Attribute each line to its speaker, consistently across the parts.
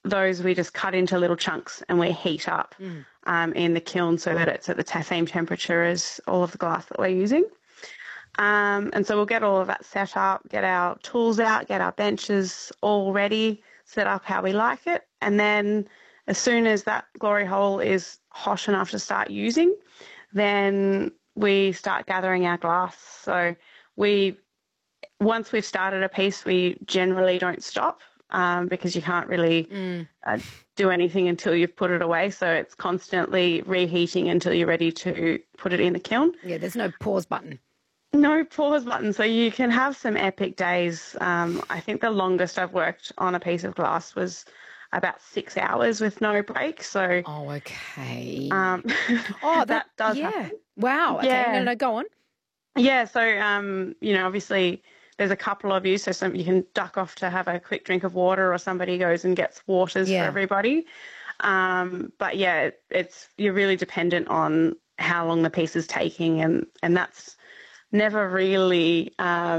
Speaker 1: those we just cut into little chunks and we heat up in the kiln so that it's at the same temperature as all of the glass that we're using. And so we'll get all of that set up, get our tools out, get our benches all ready, set up how we like it. And then as soon as that glory hole is hot enough to start using, then we start gathering our glass. So once we've started a piece, we generally don't stop because you can't really do anything until you've put it away. So it's constantly reheating until you're ready to put it in the kiln.
Speaker 2: Yeah, there's no pause button.
Speaker 1: No pause button. So you can have some epic days. I think the longest I've worked on a piece of glass was about 6 hours with no break. So
Speaker 2: okay.
Speaker 1: That does happen.
Speaker 2: Wow. Okay.
Speaker 1: Yeah.
Speaker 2: No, go on.
Speaker 1: Yeah. So obviously there's a couple of you, so you can duck off to have a quick drink of water, or somebody goes and gets waters for everybody. But yeah, you're really dependent on how long the piece is taking, and that's never really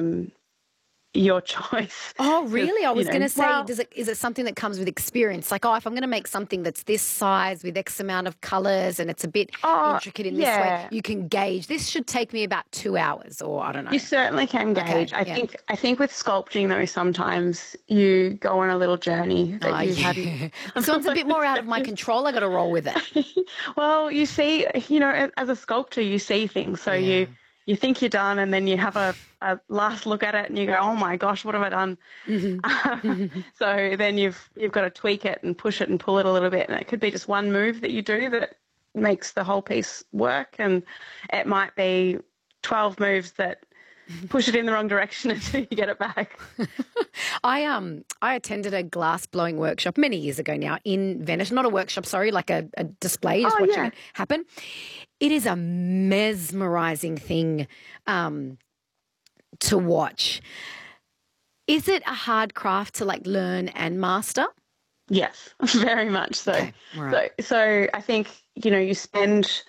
Speaker 1: your choice.
Speaker 2: Oh, really? I was going to say, is it something that comes with experience? Like, if I'm going to make something that's this size with X amount of colours and it's a bit intricate in this way, you can gauge. This should take me about 2 hours, or I don't know.
Speaker 1: You certainly can gauge. I think with sculpting though, sometimes you go on a little journey that you hadn't.
Speaker 2: This one's a bit more out of my control. I got to roll with it.
Speaker 1: Well, you see, as a sculptor, you see things, so you think you're done, and then you have a last look at it and you go, oh my gosh, what have I done? So then you've got to tweak it and push it and pull it a little bit, and it could be just one move that you do that makes the whole piece work, and it might be 12 moves that push it in the wrong direction until you get it back.
Speaker 2: I attended a glass blowing workshop many years ago now in Venice. Not a workshop, sorry, like a display, just watching it happen. It is a mesmerising thing to watch. Is it a hard craft to like learn and master?
Speaker 1: Yes, very much so.
Speaker 2: Okay, right.
Speaker 1: So I think, you spend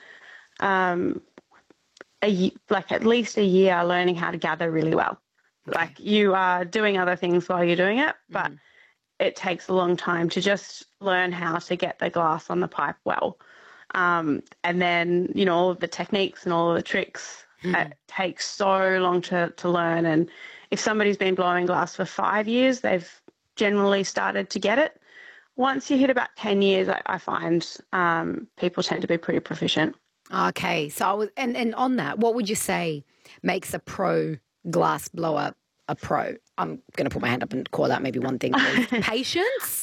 Speaker 1: at least a year learning how to gather really well. Okay. Like, you are doing other things while you're doing it, but it takes a long time to just learn how to get the glass on the pipe well. And then, all of the techniques and all of the tricks, it takes so long to learn. And if somebody's been blowing glass for 5 years, they've generally started to get it. Once you hit about 10 years, I find people tend to be pretty proficient.
Speaker 2: Okay. So and on that, what would you say makes a pro glass blower a pro? I'm going to put my hand up and call out maybe one thing, please. Patience?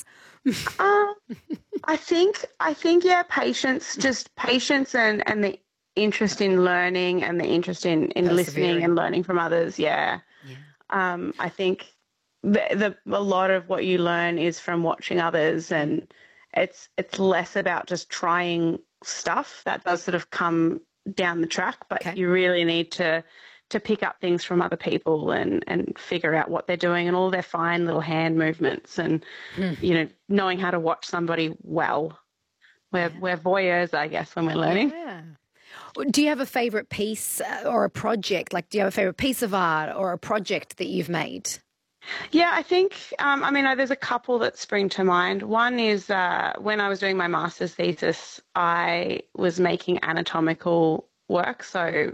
Speaker 1: I think patience, just patience and the interest in learning and the interest in listening and learning from others. Yeah. I think a lot of what you learn is from watching others, and it's less about just trying stuff. That does sort of come down the track, but you really need to pick up things from other people and figure out what they're doing and all their fine little hand movements, and knowing how to watch somebody well. We're voyeurs, I guess, when we're learning.
Speaker 2: Yeah. Do you have a favourite piece or a project? Like, do you have a favourite piece of art or a project that you've made?
Speaker 1: Yeah, I think, there's a couple that spring to mind. One is when I was doing my master's thesis, I was making anatomical work, so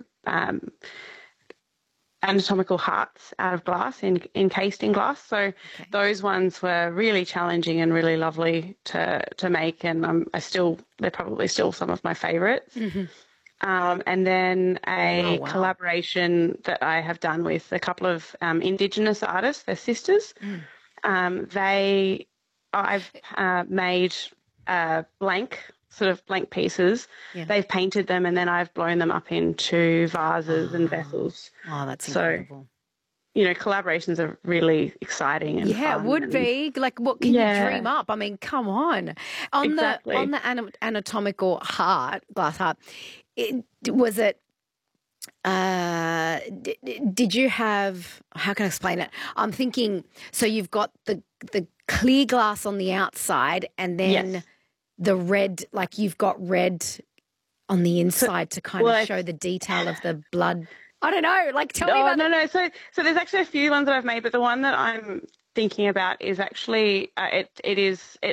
Speaker 1: anatomical hearts out of glass, encased in glass. So those ones were really challenging and really lovely to make, and they're probably still some of my favourites. And then a collaboration that I have done with a couple of Indigenous artists, they're sisters. I've made blank pieces. Yeah. They've painted them, and then I've blown them up into vases and vessels.
Speaker 2: Oh, that's incredible.
Speaker 1: Collaborations are really exciting and fun.
Speaker 2: It would be. Like, what can you dream up? I mean, come on. On the anatomical glass heart, did you have, how can I explain it? I'm thinking, so you've got the clear glass on the outside, and then the red, like you've got red on the inside to kind of show the detail of the blood. I don't know. Like, tell me about
Speaker 1: No. So there's actually a few ones that I've made, but the one that I'm thinking about is actually it